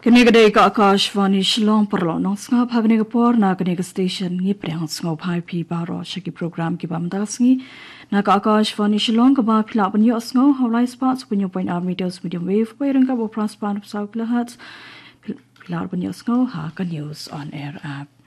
Kini ka Akashvani Shillong perlo nong snga bhavne ka por na kini ka station ngi prang sngo bhai pi baro shaki program ki bamdal sngi na ka Akashvani Shillong ka ba phila panyo sngo hawlai spots punyo point meters medium wave ko irang ka bo prospan of south kilohertz phila panyo sngo ha ka news on air app